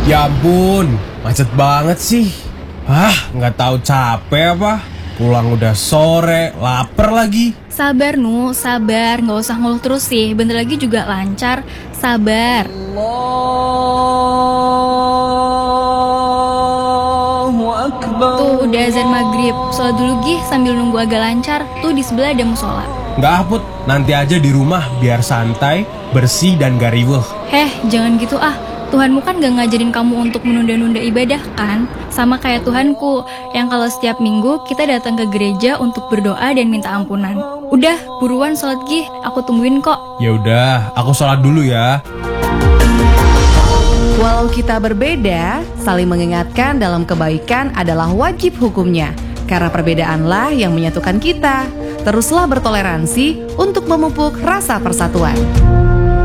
Ya ampun, macet banget sih. Nggak tahu capek apa. Pulang udah sore, lapar lagi. Sabar Nu, sabar, nggak usah ngeluh terus sih. Bentar lagi juga lancar, sabar. Allahu Akbar. Tuh udah azan maghrib, sholat dulu Gih sambil nunggu agak lancar. Tuh di sebelah ada musola. Nggak Put, nanti aja di rumah biar santai, bersih dan gak riweuh. Jangan gitu ah. Tuhanmu kan gak ngajarin kamu untuk menunda-nunda ibadah kan? Sama kayak Tuhanku, yang kalau setiap minggu kita datang ke gereja untuk berdoa dan minta ampunan. Udah, buruan sholat Gih, aku tungguin kok. Ya udah, aku sholat dulu ya. Walau kita berbeda, saling mengingatkan dalam kebaikan adalah wajib hukumnya. Karena perbedaanlah yang menyatukan kita. Teruslah bertoleransi untuk memupuk rasa persatuan.